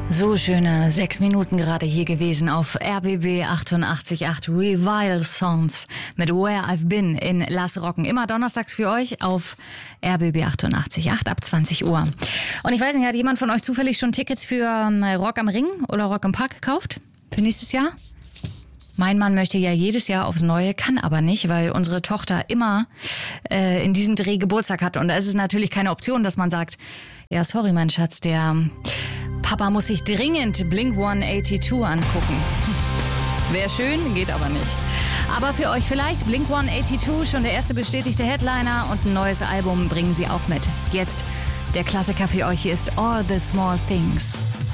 So schöne 6 Minuten gerade hier gewesen auf RBB 88.8 Revival Songs mit Where I've Been in Lass Rocken. Immer donnerstags für euch auf RBB 88.8 ab 20 Uhr. Und ich weiß nicht, hat jemand von euch zufällig schon Tickets für Rock am Ring oder Rock im Park gekauft? Für nächstes Jahr? Mein Mann möchte ja jedes Jahr aufs Neue, kann aber nicht, weil unsere Tochter immer in diesem Dreh Geburtstag hat. Und da ist es natürlich keine Option, dass man sagt, ja sorry mein Schatz, der Papa muss sich dringend Blink-182 angucken. Wäre schön, geht aber nicht. Aber für euch vielleicht Blink-182, schon der erste bestätigte Headliner und ein neues Album bringen sie auch mit. Jetzt der Klassiker für euch, hier ist All the Small Things.